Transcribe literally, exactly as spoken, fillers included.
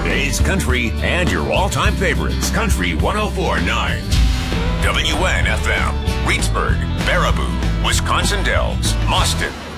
Today's country and your all-time favorites. Country one oh four point nine. W N F M. Reedsburg, Baraboo, Wisconsin Dells, Mauston,